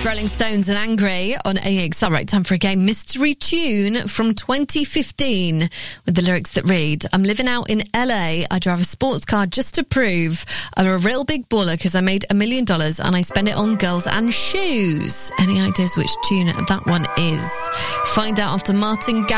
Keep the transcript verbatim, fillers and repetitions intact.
Rolling Stones and Angry on A X R. Right, time for a game. Mystery tune from twenty fifteen with the lyrics that read, I'm living out in L A. I drive a sports car just to prove I'm a real big baller because I made a million dollars and I spend it on girls and shoes. Any ideas which tune that one is? Find out after Martin Garrix